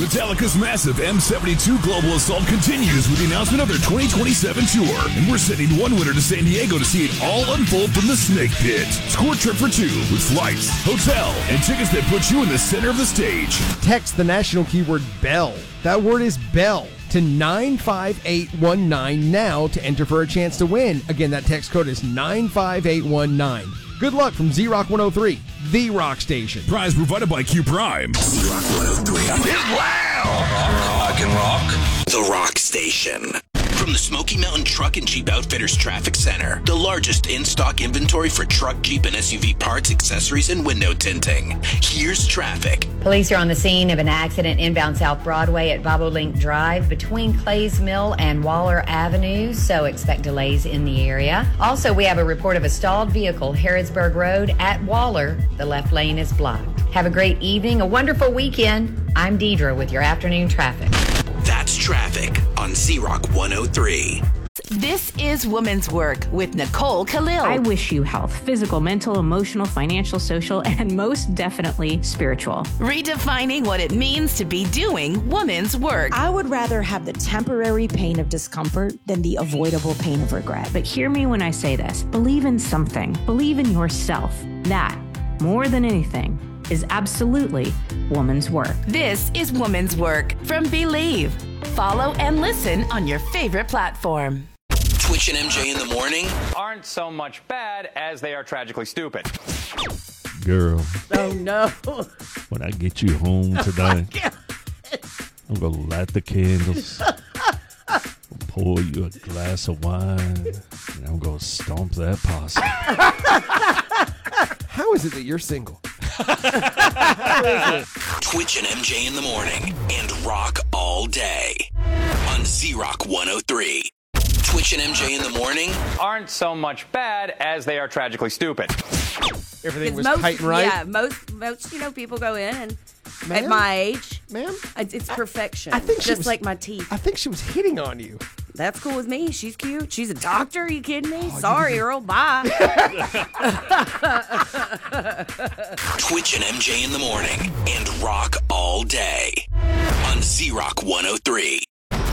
Metallica's massive M72 Global Assault continues with the announcement of their 2027 tour. And we're sending one winner to San Diego to see it all unfold from the Snake Pit. Score a trip for two with flights, hotel, and tickets that put you in the center of the stage. Text the national keyword BELL. That word is BELL to 95819 now to enter for a chance to win. Again, that text code is 95819. Good luck from Z-Rock 103, the rock station. Prize provided by Q Prime. Z-Rock 103. It's loud! I can rock. The rock station. From the Smoky Mountain Truck and Jeep Outfitters Traffic Center, the largest in-stock inventory for truck, Jeep, and SUV parts, accessories, and window tinting. Here's traffic. Police are on the scene of an accident inbound South Broadway at Bobolink Drive between Clays Mill and Waller Avenue, so expect delays in the area. Also, we have a report of a stalled vehicle, Harrodsburg Road at Waller. The left lane is blocked. Have a great evening, a wonderful weekend. I'm Deidre with your afternoon traffic. That's traffic on Z-Rock 103. This is Woman's Work with Nicole Khalil. I wish you health, physical, mental, emotional, financial, social, and most definitely spiritual. Redefining what it means to be doing woman's work. I would rather have the temporary pain of discomfort than the avoidable pain of regret. But hear me when I say this. Believe in something. Believe in yourself. That, more than anything, is absolutely woman's work. This is Woman's Work from Believe. Follow and listen on your favorite platform. Twitch and MJ in the morning aren't so much bad as they are tragically stupid. Girl. Oh, no. When I get you home tonight, I'm going to light the candles, pour you a glass of wine, and I'm going to stomp that possum. How is it that you're single? Twitch and MJ in the morning and rock all day on Z-Rock 103. Twitch and MJ in the morning aren't so much bad as they are tragically stupid. Everything was tight and right? Yeah, most people go in and at my age, ma'am, it's perfection. I think just like my teeth. I think she was hitting on you. That's cool with me. She's cute. She's a doctor. Are you kidding me? Sorry, Earl. Bye. Twitch and MJ in the morning and rock all day on Z-Rock 103.